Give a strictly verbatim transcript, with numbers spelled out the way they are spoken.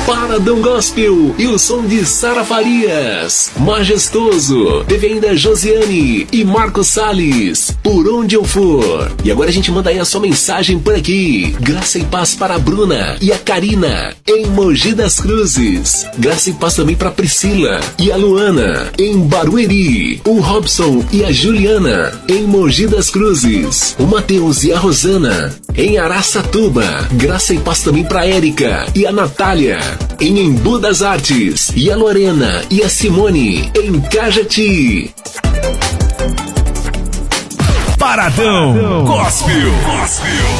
Paradão Gospel e o som de Sara Farias, Majestoso. Teve ainda Josiane e Marcos Salles, Por Onde Eu For. E agora a gente manda aí a sua mensagem por aqui. Graça e paz para a Bruna e a Karina, em Mogi das Cruzes. Graça e paz também para a Priscila e a Luana, em Barueri. O Robson e a Juliana, em Mogi das Cruzes. O Matheus e a Rosana, em Araçatuba. Graça e paz também para a Érica e a Natália, em Embu das Artes. E a Lorena e a Simone, em Cajati. Paradão Gospel. Gospel.